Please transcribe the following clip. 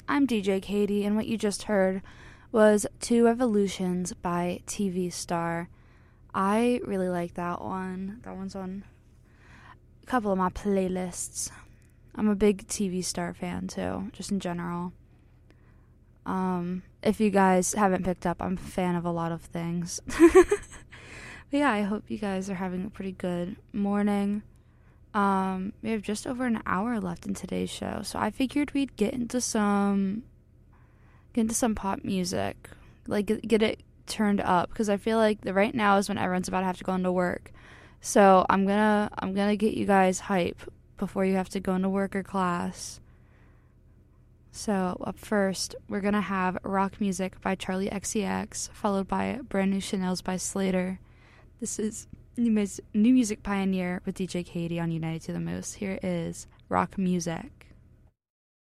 I'm DJ Katie, and what you just heard was Two Revolutions by TV Star. I really like that one. That one's on a couple of my playlists. I'm a big TV Star fan too, just in general. If you guys haven't picked up, I'm a fan of a lot of things. But yeah, I hope you guys are having a pretty good morning. We have just over an hour left in today's show, so I figured we'd get into some pop music, like get it turned up, because I feel like right now is when everyone's about to have to go into work. So I'm gonna get you guys hype before you have to go into work or class. So up first, we're gonna have Rock Music by Charlie XCX, followed by Brand New Chanels by Slater. This is New Music Pioneer with DJ Katie on United to the Moose. Here is Rock Music.